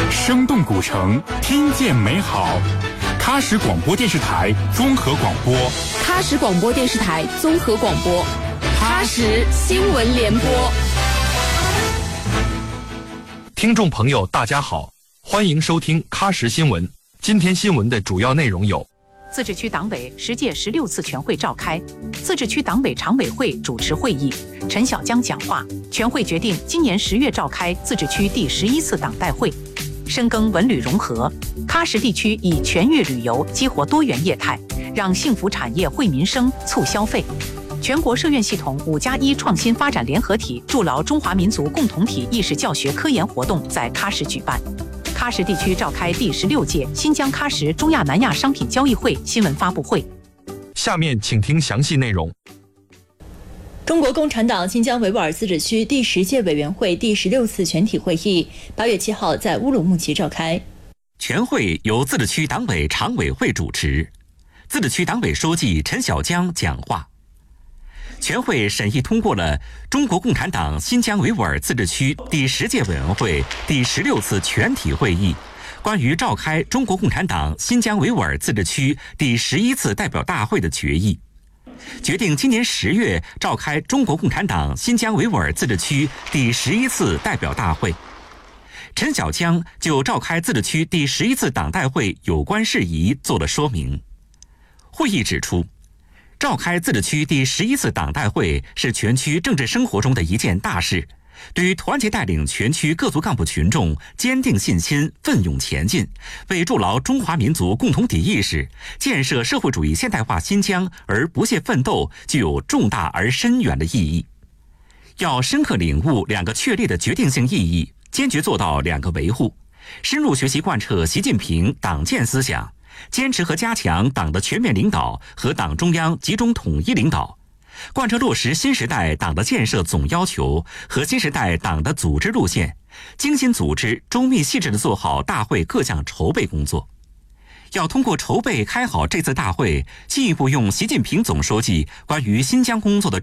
生动古城，听见美好。喀什广播电视台综合广播， 喀什广播电视台综合广播，喀什新闻联播。 听众朋友，大家好，欢迎收听喀什新闻。今天新闻的主要内容有： 自治区党委10届16次全会召开，自治区党委常委会主持会议，陈小江讲话。全会决定今年10月召开自治区第11次党代会，深耕文旅融合。喀什地区以全域旅游激活多元业态，让幸福产业惠民生、促消费。全国社院系统5+1创新发展联合体筑牢中华民族共同体意识教学科研活动在喀什举办。喀什地区召开第16届新疆喀什中亚南亚商品交易会新闻发布会。 下面请听详细内容。 中国共产党新疆维吾尔自治区第10届委员会第16次全体会议8月7号在乌鲁木齐召开。 全会由自治区党委常委会主持，自治区党委书记陈小江讲话。全会审议通过了中国共产党新疆维吾尔自治区第10届委员会第16次全体会议关于召开中国共产党新疆维吾尔自治区第11次代表大会的决议，决定今年10月召开中国共产党新疆维吾尔自治区第11次代表大会。陈小江就召开自治区第11次党代会有关事宜做了说明。会议指出，召开自治区第11次党代会是全区政治生活中的一件大事，对于团结带领全区各族干部群众坚定信心、奋勇前进，为筑牢中华民族共同体意识、建设社会主义现代化新疆而不懈奋斗，具有重大而深远的意义。要深刻领悟2个确立的决定性意义，坚决做到2个维护，深入学习贯彻习近平党建思想，坚持和加强党的全面领导和党中央集中统一领导，贯彻落实新时代党的建设总要求和新时代党的组织路线，精心组织、周密细致地做好大会各项筹备工作。要通过筹备开好这次大会，进一步用习近平总书记关于新疆工作的